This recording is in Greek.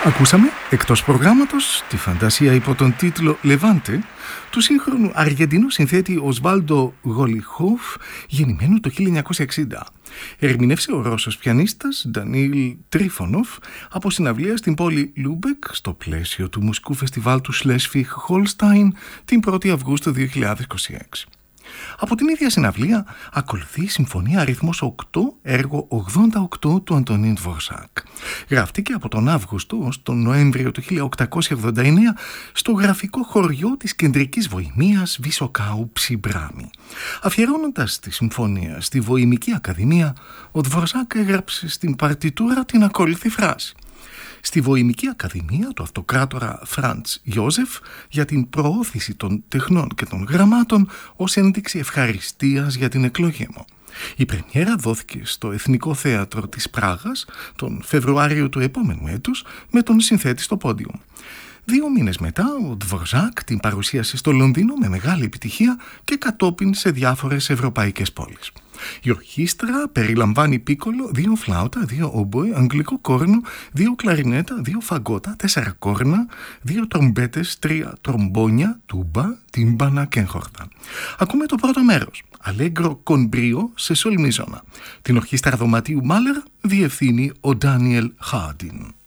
Ακούσαμε εκτός προγράμματος τη φαντασία υπό τον τίτλο «Λεβάντε» του σύγχρονου Αργεντινού συνθέτη Οσβάλντο Γολιχόφ, γεννημένου το 1960. Ερμηνεύσε ο Ρώσος πιανίστας Ντανίλ Τρίφωνοφ από συναυλία στην πόλη Λούμπεκ στο πλαίσιο του μουσικού φεστιβάλ του Σλέσβιχ-Χολστάιν την 1η Αυγούστου 2026. Από την ίδια συναυλία ακολουθεί η Συμφωνία αριθμός 8, έργο 88 του Αντωνίν Δβορζάκ. Γράφτηκε από τον Αύγουστο ως τον Νοέμβριο του 1889 στο γραφικό χωριό της κεντρικής Βοημίας Βισοκάου Ψιμπράμι. Αφιερώνοντας τη συμφωνία στη Βοημική Ακαδημία, ο Δβορζάκ έγραψε στην παρτιτούρα την ακόλουθη φράση: «Στη Βοημική Ακαδημία του Αυτοκράτορα Φραντς Ιώζεφ για την προώθηση των τεχνών και των γραμμάτων ως ένδειξη ευχαριστίας για την εκλογή μου». Η πρεμιέρα δόθηκε στο Εθνικό Θέατρο της Πράγας τον Φεβρουάριο του επόμενου έτους με τον συνθέτη στο πόντιο. 2 μήνες μετά ο Δβορζάκ την παρουσίασε στο Λονδίνο με μεγάλη επιτυχία και κατόπιν σε διάφορες ευρωπαϊκές πόλεις. Η ορχήστρα περιλαμβάνει πίκολο, 2 φλάουτα, 2 όμποε, αγγλικό κόρνο, 2 κλαρινέτα, 2 φαγκότα, 4 κόρνα, 2 τρομπέτες, 3 τρομπόνια, τούμπα, τύμπανα και χόρτα. Ακούμε το πρώτο μέρος, Αλέγκρο Κονμπρίο σε σολ μιζώνα. Την ορχήστρα δωματίου Μάλερ διευθύνει ο Ντάνιελ Χάρντιν.